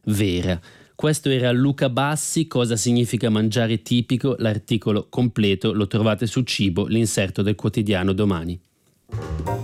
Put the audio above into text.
vera. Questo era Luca Bassi, Cosa significa mangiare tipico? L'articolo completo lo trovate su Cibo, l'inserto del quotidiano Domani.